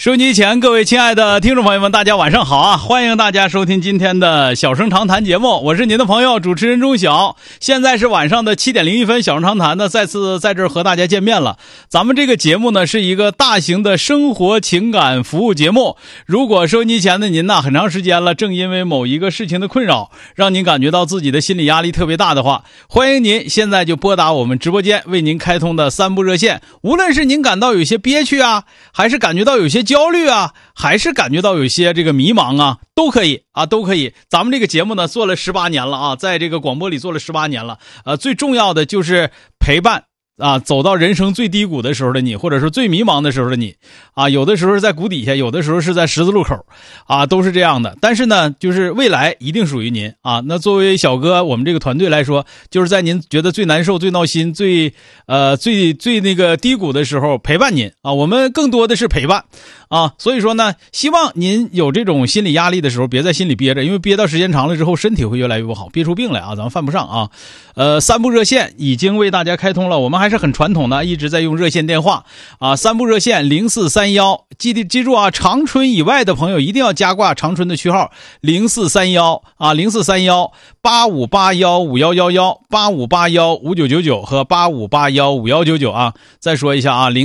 收机前，各位亲爱的听众朋友们，大家晚上好啊！欢迎大家收听今天的小声长谈节目，我是您的朋友主持人钟晓。现在是晚上的7点01分，小声长谈呢再次在这儿和大家见面了。咱们这个节目呢是一个大型的生活情感服务节目。如果收机前的您呢很长时间了，正因为某一个事情的困扰，让您感觉到自己的心理压力特别大的话，欢迎您现在就拨打我们直播间为您开通的3部热线。无论是您感到有些憋屈啊，还是感觉到有些焦虑啊，还是感觉到有些这个迷茫啊，都可以啊，都可以。咱们这个节目呢做了18年了啊，在这个广播里做了18年了。最重要的就是陪伴啊，走到人生最低谷的时候的你，或者说最迷茫的时候的你啊，有的时候是在谷底下，有的时候是在十字路口啊，都是这样的。但是呢，就是未来一定属于您啊。那作为小哥，我们这个团队来说，就是在您觉得最难受、最闹心、最那个低谷的时候陪伴您啊。我们更多的是陪伴啊，所以说呢，希望您有这种心理压力的时候，别在心里憋着，因为憋到时间长了之后，身体会越来越不好，憋出病来啊，咱们犯不上啊。3部热线已经为大家开通了，我们还是很传统的，一直在用热线电话啊。3部热线0431，记住啊，长春以外的朋友一定要加挂长春的区号0431啊，043185815111 85815999和85815199啊。再说一下啊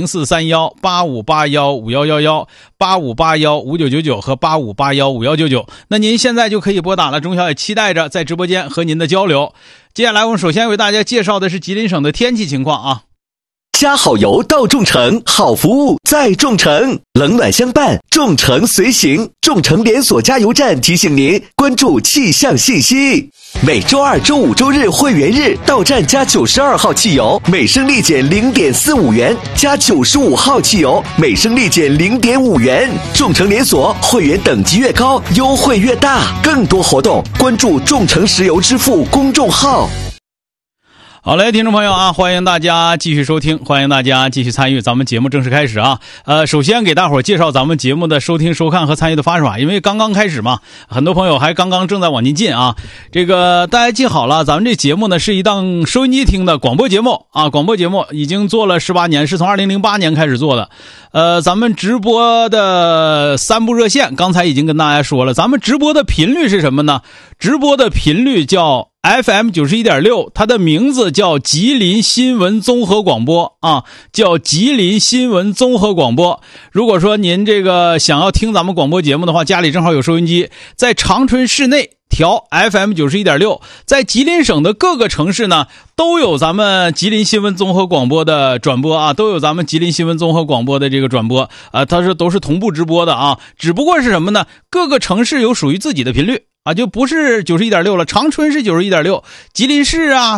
，043185815111 85815999和85815199。那您现在就可以拨打了，钟晓也期待着在直播间和您的交流。接下来我们首先为大家介绍的是吉林省的天气情况啊。 加好油到众诚，好服务在众诚，冷暖相伴，众诚随行。众诚连锁加油站提醒您关注气象信息。每周二、周五、周日会员日到站加92号汽油，每升立减 0.45 元；加95号汽油，每升立减 0.5 元。众诚连锁会员等级越高，优惠越大。更多活动关注众诚石油支付公众号。 好嘞，听众朋友啊，欢迎大家继续收听，欢迎大家继续参与，咱们节目正式开始啊。首先给大伙儿介绍咱们节目的收听、收看和参与的方式法，因为刚刚开始嘛，很多朋友还刚刚正在往进进啊。这个大家记好了，咱们这节目呢是一档收音机听的广播节目啊，广播节目已经做了18年，是从2008年开始做的。咱们直播的3部热线，刚才已经跟大家说了，咱们直播的频率是什么呢？直播的频率叫FM 91.6，它的名字叫吉林新闻综合广播啊，叫吉林新闻综合广播。如果说您这个想要听咱们广播节目的话，家里正好有收音机，在长春市内调 FM 91.6，在吉林省的各个城市呢都有咱们吉林新闻综合广播的转播啊，都有咱们吉林新闻综合广播的这个转播啊，它是都是同步直播的啊，只不过是什么呢？各个城市有属于自己的频率啊，就不是91.6了，长春是91.6，吉林市啊、